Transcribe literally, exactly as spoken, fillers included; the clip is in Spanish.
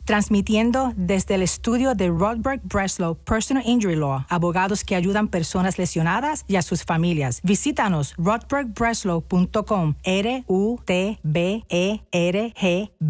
transmitiendo desde el estudio de Rodberg Breslow Personal Injury Law, abogados que ayudan personas lesionadas y a sus familias. Visítanos rodberg breslow punto com, R U T B E R G